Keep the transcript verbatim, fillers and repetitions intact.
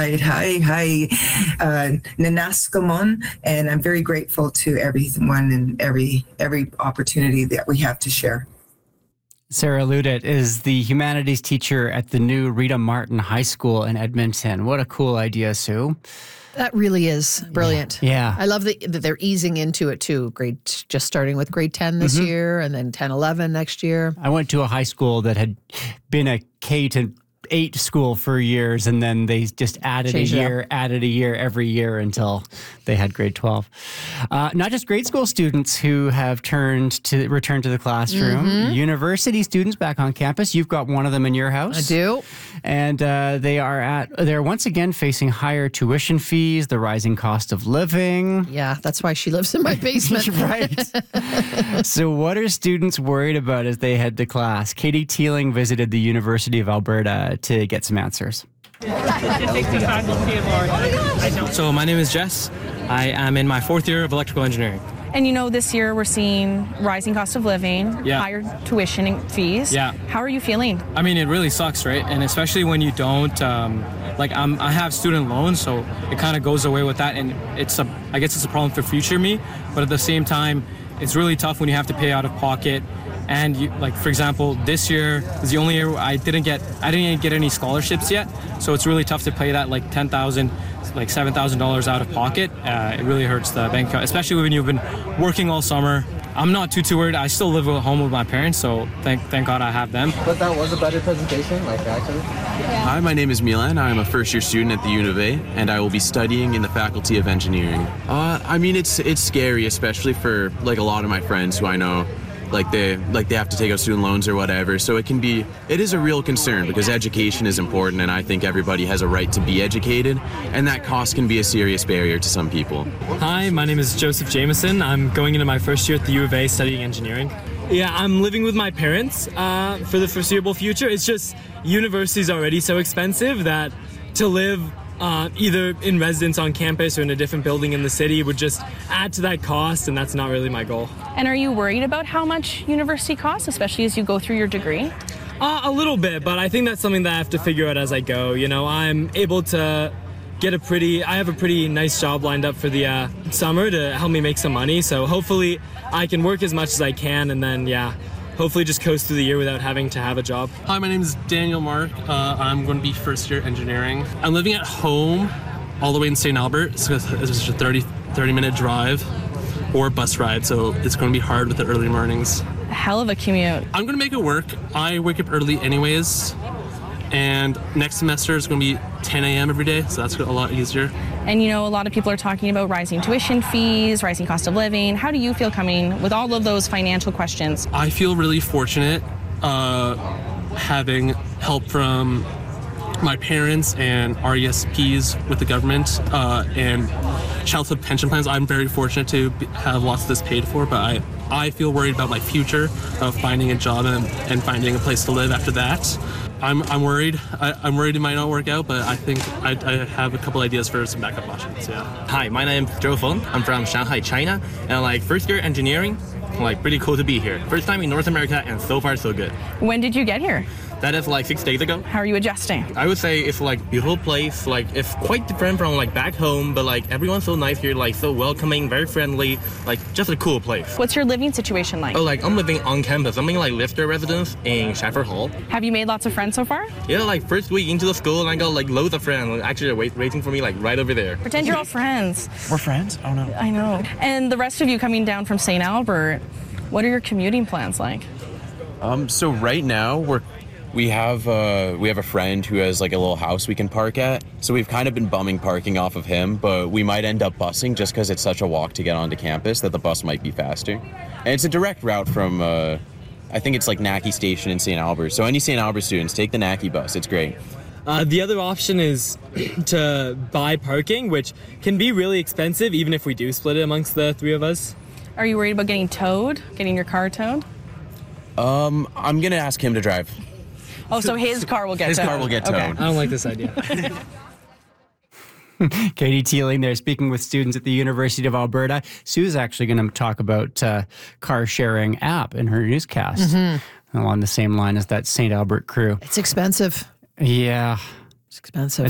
right. Hi, hi. Uh, Nanaskamon, and I'm very grateful to everyone and every every opportunity that we have to share. Sarah Ludet is the humanities teacher at the new Rita Martin High School in Edmonton. What a cool idea, Sue. That really is brilliant. Yeah. yeah. I love that, that they're easing into it too. Grade, just starting with grade ten this mm-hmm. year and then ten, eleven next year. I went to a high school that had been a K to eight school for years, and then they just added Change a year, added a year every year until they had grade twelve. Uh, not just grade school students who have turned to return to the classroom. Mm-hmm. University students back on campus. You've got one of them in your house. I do. And uh, they are at they're once again facing higher tuition fees, the rising cost of living. Yeah, that's why she lives in my basement. Right. So what are students worried about as they head to class? Katie Teeling visited the University of Alberta to get some answers. So my name is Jess. I am in my fourth year of electrical engineering. And you know, this year we're seeing rising cost of living, yeah. higher tuition fees. Yeah. How are you feeling? I mean, it really sucks, right? And especially when you don't, um, like I'm, I have student loans, so it kind of goes away with that. And it's a, I guess it's a problem for future me, but at the same time, it's really tough when you have to pay out of pocket. And you, like, for example, this year is the only year I didn't get, I didn't get any scholarships yet. So it's really tough to pay that like ten thousand, like seven thousand dollars out of pocket. Uh, it really hurts the bank account, especially when you've been working all summer. I'm not too too worried. I still live at home with my parents, so thank thank God I have them. But that was a better presentation, like actually. Yeah. Hi, my name is Milan. I'm a first year student at the U N of A, and I will be studying in the Faculty of Engineering. Uh, I mean, it's it's scary, especially for like a lot of my friends who I know. Like they like they have to take out student loans or whatever. So it can be, it is a real concern because education is important, and I think everybody has a right to be educated, and that cost can be a serious barrier to some people. Hi, my name is Joseph Jameson. I'm going into my first year at the U of A studying engineering. Yeah, I'm living with my parents uh, for the foreseeable future. It's just university's already so expensive that to live Uh, either in residence on campus or in a different building in the city would just add to that cost, and that's not really my goal. And are you worried about how much university costs, especially as you go through your degree? Uh, a little bit, but I think that's something that I have to figure out as I go. You know, I'm able to get a pretty, I have a pretty nice job lined up for the uh, summer to help me make some money, so hopefully I can work as much as I can, and then, yeah, hopefully just coast through the year without having to have a job. Hi, my name is Daniel Mark. Uh, I'm going to be first year engineering. I'm living at home all the way in Saint Albert. So it's a thirty, thirty minute drive or bus ride, so it's going to be hard with the early mornings. A hell of a commute. I'm going to make it work. I wake up early anyways, and next semester is going to be ten a.m. every day, so that's a lot easier. And you know, a lot of people are talking about rising tuition fees, rising cost of living. How do you feel coming with all of those financial questions? I feel really fortunate uh, having help from my parents and R E S Ps with the government uh, and childhood pension plans. I'm very fortunate to be, have lots of this paid for, but I, I feel worried about my future of finding a job and, and finding a place to live after that. I'm I'm worried. I, I'm worried it might not work out, but I think I, I have a couple ideas for some backup options. Yeah. Hi, my name is Zhou Feng. I'm from Shanghai, China, and like first year engineering, like pretty cool to be here. First time in North America, and so far so good. When did you get here? That is like six days ago. How are you adjusting? I would say it's like beautiful place. Like it's quite different from like back home, but like everyone's so nice here, like so welcoming, very friendly, like just a cool place. What's your living situation like? Oh, like I'm living on campus. I'm in like Lifter residence in Shafford Hall. Have you made lots of friends so far? Yeah, like first week into the school, and I got like loads of friends. Actually, wait, waiting for me like right over there. Pretend you're all friends. We're friends? Oh no. I know. And the rest of you coming down from Saint Albert, what are your commuting plans like? Um, so right now we're We have uh, we have a friend who has like a little house we can park at. So we've kind of been bumming parking off of him, but we might end up busing just because it's such a walk to get onto campus that the bus might be faster. And it's a direct route from, uh, I think it's like Naki Station in Saint Albert. So any Saint Albert students, take the Naki bus. It's great. Uh, the other option is to buy parking, which can be really expensive even if we do split it amongst the three of us. Are you worried about getting towed, getting your car towed? Um, I'm going to ask him to drive. Oh, so his car will get his towed. car will get towed. Okay. I don't like this idea. Katie Teeling there speaking with students at the University of Alberta. Sue's actually going to talk about uh, car sharing app in her newscast mm-hmm. along the same line as that Saint Albert crew. It's expensive. Yeah. It's expensive.